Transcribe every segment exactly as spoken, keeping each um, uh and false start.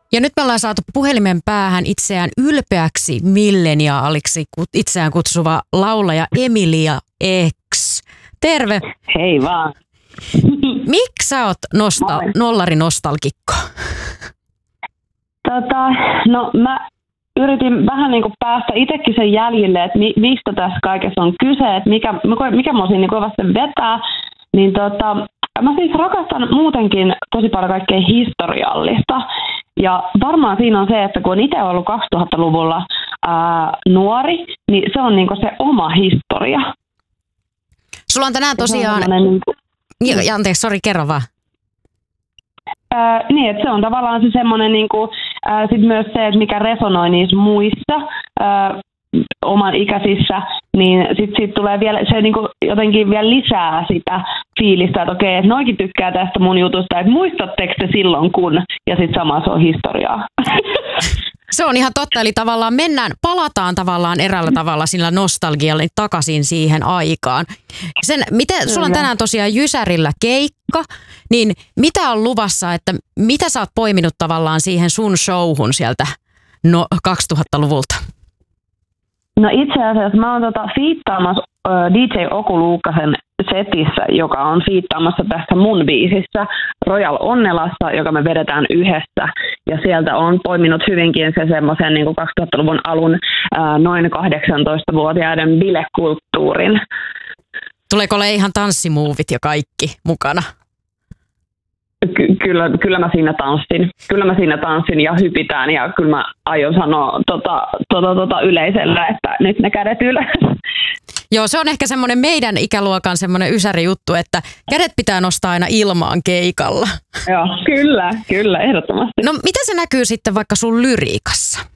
Ja nyt me ollaan saatu puhelimen päähän itseään ylpeäksi milleniaaliksi itseään kutsuva laulaja Emilia X. Terve. Hei vaan. Miksi sä oot nosta- nollarinostalgikko? Tota, no mä yritin vähän niin kuin päästä itsekin sen jäljille, että mi- mistä tässä kaikessa on kyse, että mikä, mikä mua siinä niin kovasti vetää. Niin tota, mä siis rakastan muutenkin tosi paljon kaikkea historiallista. Ja varmaan siinä on se, että kun on itse ollut kaksituhattaluvulla ää, nuori, niin se on niinku se oma historia. Sulla on tänään tosiaan... Niinku... Ja, anteeksi, sori, kerro vaan. Ää, niin, että se on tavallaan se semmoinen, niinku, ää, sit myös se, että mikä resonoi niissä muissa ää, oman ikäisissä, niin sitten sit tulee vielä, se niinku jotenkin vielä lisää sitä fiilistä, että okei, että noikin tykkää tästä mun jutusta, että muistatteko te silloin kun, ja sitten sama se on historiaa. Se on ihan totta, eli tavallaan mennään, palataan tavallaan eräällä tavalla sillä nostalgialla takaisin siihen aikaan. Sen, miten, sulla on tänään tosiaan Jysärillä keikka, niin mitä on luvassa, että mitä sä oot poiminut tavallaan siihen sun showhun sieltä no, kaksituhattaluvulta? No itse asiassa mä oon tota fiittaamassa äh, D J Oku Luukkasen setissä, joka on fiittaamassa tässä mun biisissä Royal Onnelassa, joka me vedetään yhdessä. Ja sieltä on poiminut hyvinkin se semmoisen niin kuin kaksituhattaluvun alun äh, noin kahdeksantoistavuotiaiden bilekulttuurin. Tuleeko ole ihan tanssimuuvit ja kaikki mukana? Ky- kyllä, kyllä mä siinä tanssin. Kyllä mä siinä tanssin ja hypitään ja kyllä mä aion sanoa tota, tota, tota yleisölle, että nyt ne kädet ylös. Joo, se on ehkä semmoinen meidän ikäluokan semmoinen ysäri juttu, että kädet pitää nostaa aina ilmaan keikalla. Joo, kyllä, kyllä, ehdottomasti. No miten se näkyy sitten vaikka sun lyriikassa?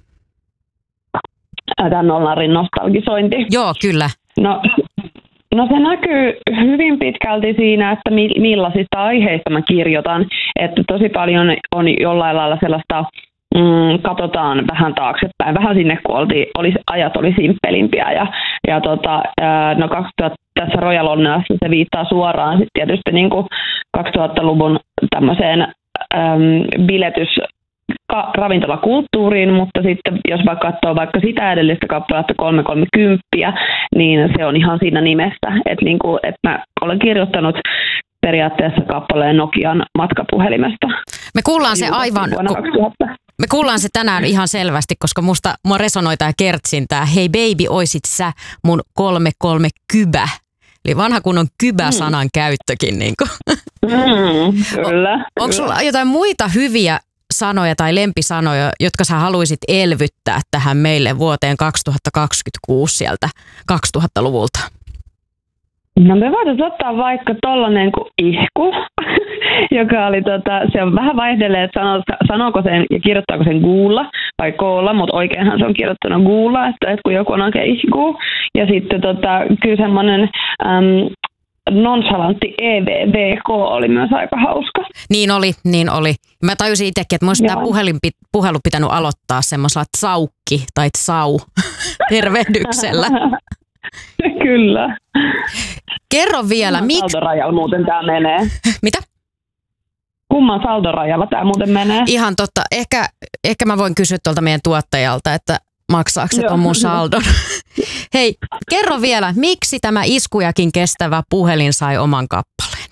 Tämä nollarin nostalgisointi. Joo, kyllä. No, no se näkyy hyvin pitkälti siinä, että mi- millaisista aiheista mä kirjoitan. Että tosi paljon on jollain lailla sellaista, mm, katsotaan vähän taaksepäin, vähän sinne kun oltiin, oli, ajat oli simppelimpiä. Ja, ja tota, ää, no kaksituhatta, tässä Royal Onnelassa se viittaa suoraan sit tietysti niin kuin kaksituhattaluvun tämmöiseen äm, biletys ka- ravintolakulttuuriin, mutta sitten jos vaikka katsoo vaikka sitä edellistä kappaletta kolme kolmekymmentä, niin se on ihan siinä nimessä. Että niinku, et mä olen kirjoittanut periaatteessa kappaleen Nokian matkapuhelimesta. Me kuullaan se aivan, me kuullaan se tänään ihan selvästi, koska musta mua resonoi tää Kertsin tää hei baby, oisit sä mun kolme kolme kybä. Eli vanha kunnon kybä-sanan mm. käyttökin. Niin mm, kyllä. On, onko sulla jotain muita hyviä sanoja tai lempisanoja, jotka sä haluaisit elvyttää tähän meille vuoteen kaksituhattakaksikymmentäkuusi sieltä kaksituhattaluvulta? No me voitaisiin ottaa vaikka tollanen kuin ihku, joka oli tota, se on vähän vaihdelleen, että sano, sanooko sen ja kirjoittaako sen guulla vai koolla, mutta oikeinhan se on kirjoittanut guulla, että, että kun joku on oikein ihku. Ja sitten tota, kyllä semmoinen äm, nonchalantti E V V K oli myös aika hauska. Niin oli, niin oli. Mä tajusin itsekin, että musta tämä puhelin, puhelu pitänyt aloittaa semmoisella tsaukki tai tsau tervehdyksellä. Kyllä. Kerro vielä, kumman miksi... saldorajalla muuten tämä menee? Mitä? Kumman saldorajalla tämä muuten menee? Ihan totta. Ehkä, ehkä mä voin kysyä tuolta meidän tuottajalta, että maksaako se ton mun saldon. Hei, kerro vielä, miksi tämä iskujakin kestävä puhelin sai oman kappaleen?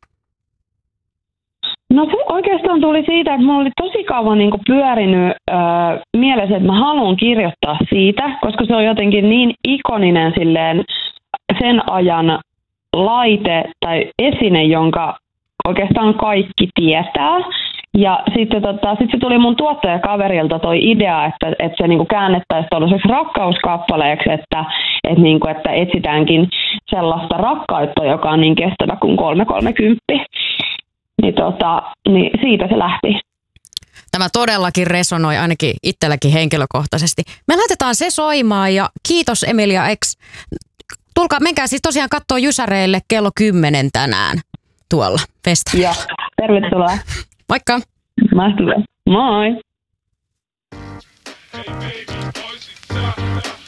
No se oikeastaan tuli siitä, että mulla oli tosi kauan niin kuin pyörinyt öö, mielessä, että mä haluan kirjoittaa siitä, koska se on jotenkin niin ikoninen silleen sen ajan laite tai esine, jonka oikeastaan kaikki tietää. Ja sitten tota, sit se tuli mun tuottajakaverilta toi idea, että, että se niinku käännettäisiin tuollaiseksi rakkauskappaleeksi, että, että, niinku, että etsitäänkin sellaista rakkautta, joka on niin kestävä kuin kolme kolmekymmentä. Niin, tota, niin siitä se lähti. Tämä todellakin resonoi ainakin itselläkin henkilökohtaisesti. Me laitetaan se soimaan ja kiitos Emilia X. Tulkaa, menkää siis tosiaan katsoa Jysäreille kello kymmenen tänään tuolla festalla. Joo, tervetuloa. Moikka. Mahtavaa. Moi.